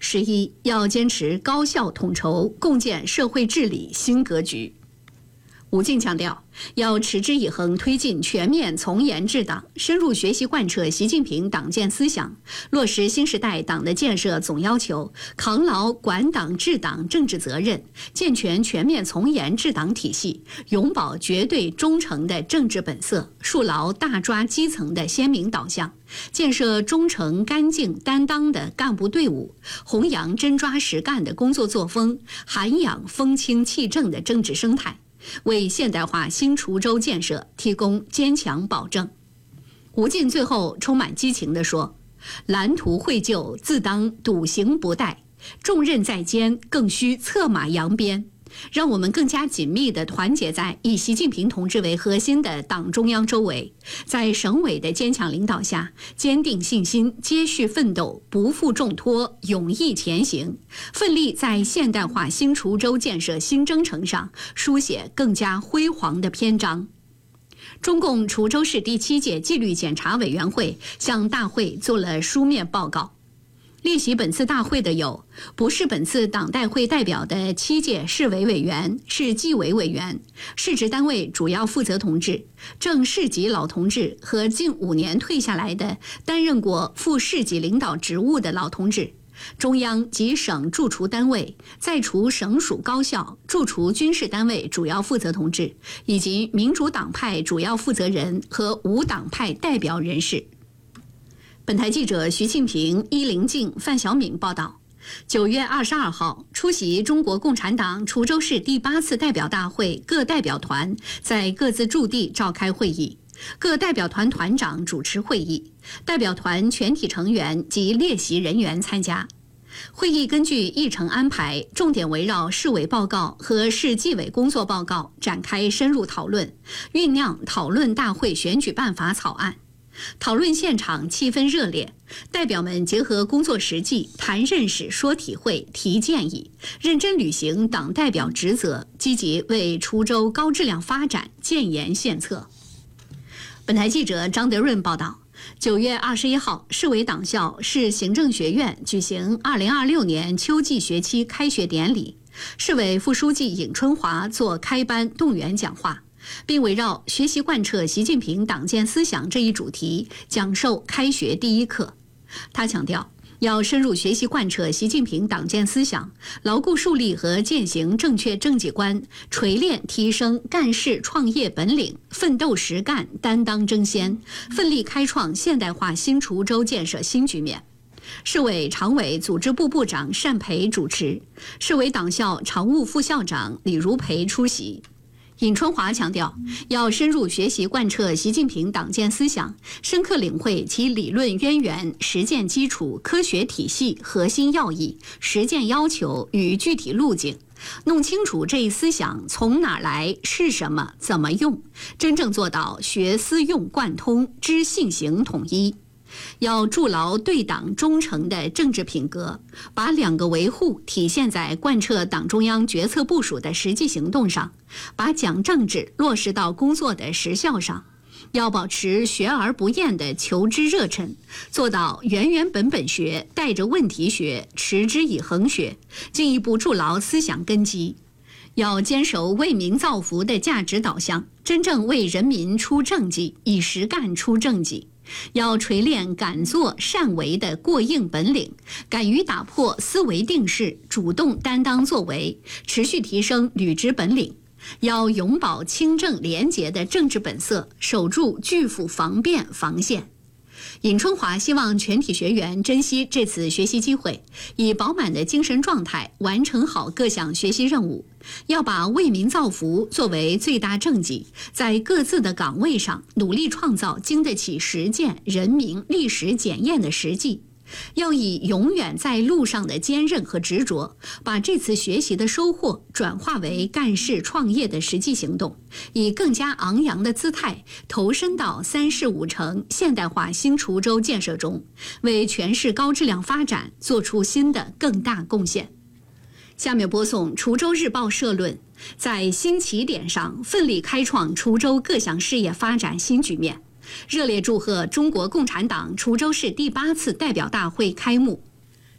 11要坚持高效统筹，共建社会治理新格局。吴静强调，要持之以恒推进全面从严治党，深入学习贯彻习近平党建思想，落实新时代党的建设总要求，扛牢管党治党政治责任，健全全面从严治党体系，永葆绝对忠诚的政治本色，树牢大抓基层的鲜明导向，建设忠诚干净担当的干部队伍，弘扬真抓实干的工作作风，涵养风清气正的政治生态，为现代化新滁州建设提供坚强保证。吴静最后充满激情地说，蓝图绘就，自当笃行不怠，重任在肩，更需策马扬鞭，让我们更加紧密地团结在以习近平同志为核心的党中央周围，在省委的坚强领导下，坚定信心，接续奋斗，不负重托，勇毅前行，奋力在现代化新滁州建设新征程上书写更加辉煌的篇章。中共滁州市第7届纪律检查委员会向大会做了书面报告。列席本次大会的有不是本次党代会代表的7届市委委员、市纪委委员、市直单位主要负责同志、正市级老同志和近5年退下来的担任过副市级领导职务的老同志，中央及省驻滁单位、在滁省属高校、驻滁军事单位主要负责同志，以及民主党派主要负责人和无党派代表人士。本台记者徐庆平、伊林静、范晓敏报道，9月22号，出席中国共产党滁州市第8次代表大会各代表团在各自驻地召开会议，各代表团团长主持会议，代表团全体成员及列席人员参加。会议根据议程安排，重点围绕市委报告和市纪委工作报告展开深入讨论，酝酿讨论大会选举办法草案。讨论现场气氛热烈，代表们结合工作实际，谈认识、说体会、提建议，认真履行党代表职责，积极为滁州高质量发展建言献策。本台记者张德润报道，9月21号，市委党校市行政学院举行2026年秋季学期开学典礼，市委副书记尹春华作开班动员讲话，并围绕学习贯彻习近平党建思想这一主题讲授开学第一课。他强调，要深入学习贯彻习近平党建思想，牢固树立和践行正确政绩观，锤炼提升干事创业本领，奋斗实干，担当争先，奋力开创现代化新滁州建设新局面。市委常委组织部部长单培主持，市委党校常务副校长李如培出席。尹春华强调，要深入学习贯彻习近平党建思想，深刻领会其理论渊源、实践基础、科学体系、核心要义、实践要求与具体路径，弄清楚这一思想从哪儿来、是什么、怎么用，真正做到学思用贯通、知信行统一。要筑牢对党忠诚的政治品格，把2个维护体现在贯彻党中央决策部署的实际行动上，把讲政治落实到工作的实效上。要保持学而不厌的求知热忱，做到原原本本学，带着问题学，持之以恒学，进一步筑牢思想根基。要坚守为民造福的价值导向，真正为人民出政绩，以实干出政绩。要锤炼敢做善为的过硬本领，敢于打破思维定势，主动担当作为，持续提升履职本领。要永葆清正廉洁的政治本色，守住拒腐防变防线。尹春华希望全体学员珍惜这次学习机会，以饱满的精神状态完成好各项学习任务，要把为民造福作为最大政绩，在各自的岗位上努力创造经得起实践、人民、历史检验的实际。要以永远在路上的坚韧和执着，把这次学习的收获转化为干事创业的实际行动，以更加昂扬的姿态投身到3市5城现代化新滁州建设中，为全市高质量发展做出新的更大贡献。下面播送滁州日报社论，在新起点上奋力开创滁州各项事业发展新局面。热烈祝贺中国共产党滁州市第8次代表大会开幕。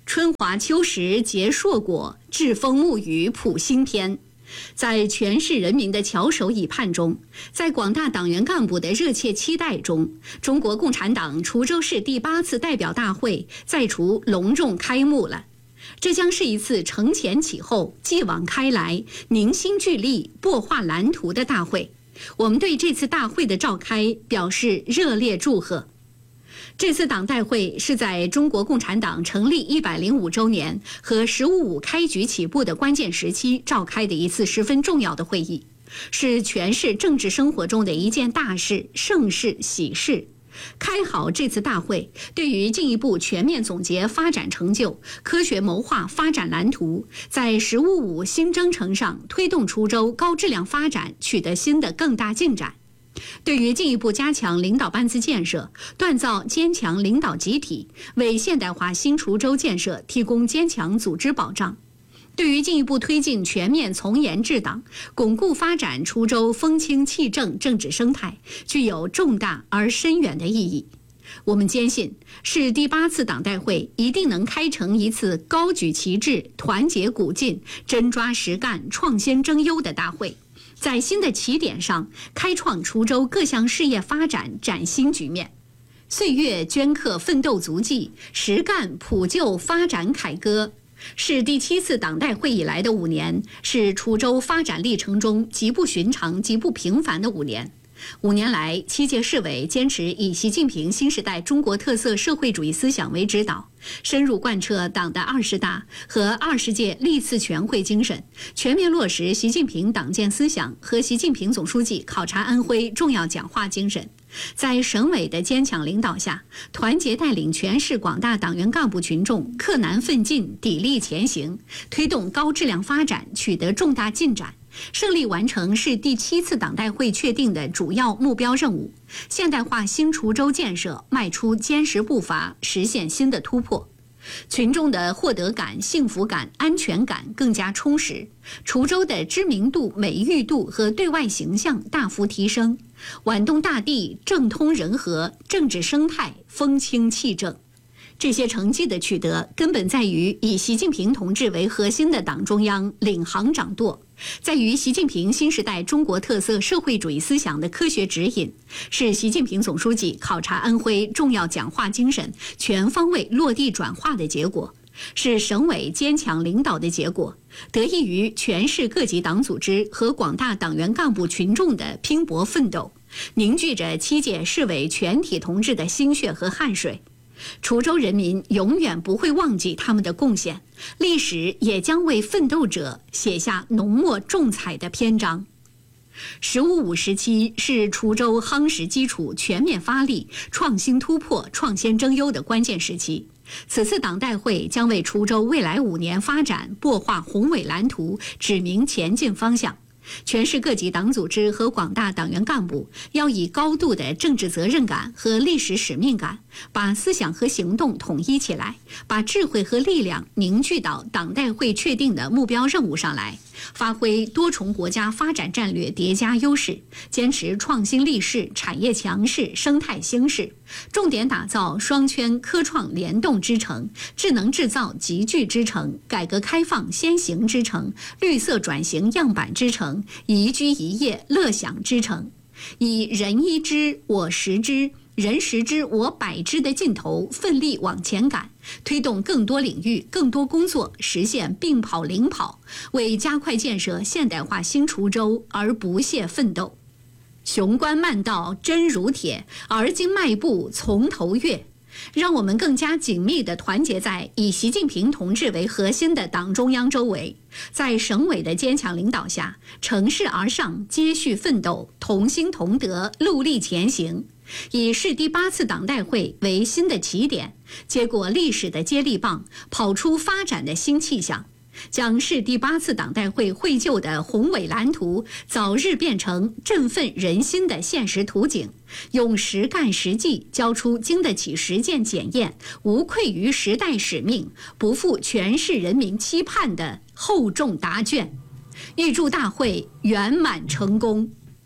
春华秋实结硕果，栉风沐雨谱新篇。在全市人民的翘首以盼中，在广大党员干部的热切期待中，中国共产党滁州市第8次代表大会在滁隆重开幕了。这将是一次承前启后、继往开来、凝心聚力、擘画蓝图的大会。我们对这次大会的召开表示热烈祝贺。这次党代会是在中国共产党成立105周年和“15·5”开局起步的关键时期召开的一次十分重要的会议，是全市政治生活中的一件大事、盛事、喜事。开好这次大会，对于进一步全面总结发展成就、科学谋划发展蓝图，在“15·5”新征程上推动滁州高质量发展取得新的更大进展。对于进一步加强领导班子建设，锻造坚强领导集体，为现代化新滁州建设提供坚强组织保障；对于进一步推进全面从严治党，巩固发展滁州风清气正政治生态，具有重大而深远的意义。我们坚信，市第8次党代会一定能开成一次高举旗帜、团结鼓劲、真抓实干、创新争优的大会，在新的起点上开创滁州各项事业发展崭新局面。岁月镌刻奋斗足迹，实干普救发展凯歌。是第7次党代会以来的5年，是滁州发展历程中极不寻常、极不平凡的5年。5年来，7届市委坚持以习近平新时代中国特色社会主义思想为指导，深入贯彻党的20大和20届历次全会精神，全面落实习近平党建思想和习近平总书记考察安徽重要讲话精神。在省委的坚强领导下，团结带领全市广大党员干部群众克难奋进、砥砺前行，推动高质量发展取得重大进展，胜利完成市第7次党代会确定的主要目标任务，现代化新滁州建设迈出坚实步伐，实现新的突破。群众的获得感、幸福感、安全感更加充实，滁州的知名度、美誉度和对外形象大幅提升，皖东大地政通人和，政治生态风清气正。这些成绩的取得，根本在于以习近平同志为核心的党中央领航掌舵，在于习近平新时代中国特色社会主义思想的科学指引，是习近平总书记考察安徽重要讲话精神全方位落地转化的结果，是省委坚强领导的结果，得益于全市各级党组织和广大党员干部群众的拼搏奋斗，凝聚着7届市委全体同志的心血和汗水。滁州人民永远不会忘记他们的贡献，历史也将为奋斗者写下浓墨重彩的篇章。“15·5”时期是滁州夯实基础、全面发力、创新突破、创新争优的关键时期。此次党代会将为滁州未来5年发展擘画宏伟蓝图，指明前进方向。全市各级党组织和广大党员干部要以高度的政治责任感和历史使命感，把思想和行动统一起来，把智慧和力量凝聚到党代会确定的目标任务上来，发挥多重国家发展战略叠加优势，坚持创新立势、产业强势、生态兴势，重点打造双圈科创联动之城、智能制造集聚之城、改革开放先行之城、绿色转型样板之城、宜居宜业乐享之城，以人一之我十之人十之我百之的劲头奋力往前赶，推动更多领域更多工作实现并跑领跑，为加快建设现代化新滁州而不懈奋斗。雄关漫道真如铁，而今迈步从头越。让我们更加紧密地团结在以习近平同志为核心的党中央周围，在省委的坚强领导下，乘势而上，接续奋斗，同心同德，戮力前行。以市第8次党代会为新的起点，接过历史的接力棒，跑出发展的新气象，将市第8次党代会绘就的宏伟蓝图早日变成振奋人心的现实图景，用实干实际交出经得起实践检验、无愧于时代使命、不负全市人民期盼的厚重答卷。预祝大会圆满成功。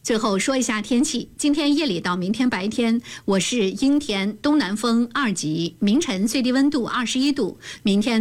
最后说一下天气，今天夜里到明天白天，我市阴天，东南风2级，明晨最低温度21度，明天